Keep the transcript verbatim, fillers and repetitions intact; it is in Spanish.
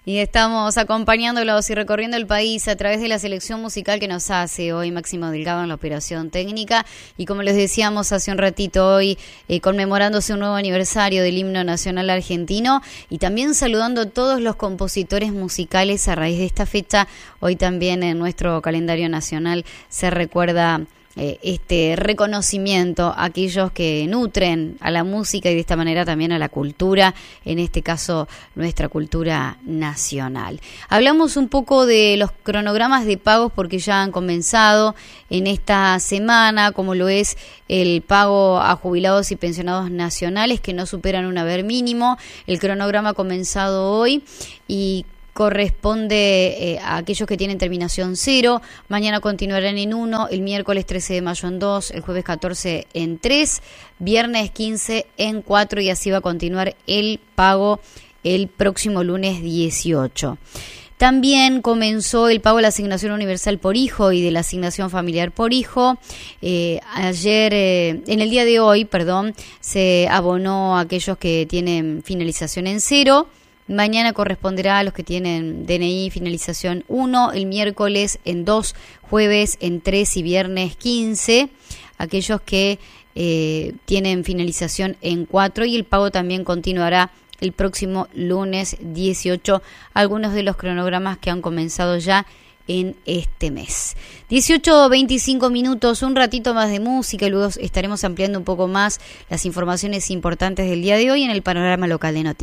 Y estamos acompañándolos y recorriendo el país a través de la selección musical que nos hace hoy Máximo Delgado en la operación técnica. Y como les decíamos hace un ratito, hoy eh, conmemorándose un nuevo aniversario del himno nacional argentino y también saludando a todos los compositores musicales a raíz de esta fecha. Hoy también en nuestro calendario nacional se recuerda Eh, este reconocimiento a aquellos que nutren a la música y de esta manera también a la cultura, en este caso nuestra cultura nacional. Hablamos un poco de los cronogramas de pagos porque ya han comenzado en esta semana, como lo es el pago a jubilados y pensionados nacionales que no superan un haber mínimo. El cronograma ha comenzado hoy y corresponde eh, a aquellos que tienen terminación cero, mañana continuarán en uno, el miércoles trece de mayo en dos, el jueves catorce en tres, viernes quince en cuatro y así va a continuar el pago el próximo lunes dieciocho. También comenzó el pago de la asignación universal por hijo y de la asignación familiar por hijo. Eh, ayer, eh, en el día de hoy, perdón, se abonó a aquellos que tienen finalización en cero. Mañana corresponderá a los que tienen D N I finalización uno, el miércoles en dos, jueves en tres y viernes quince. Aquellos que eh, tienen finalización en cuatro y el pago también continuará el próximo lunes dieciocho. Algunos de los cronogramas que han comenzado ya en este mes. dieciocho veinticinco minutos, un ratito más de música y luego estaremos ampliando un poco más las informaciones importantes del día de hoy en el panorama local de noticias.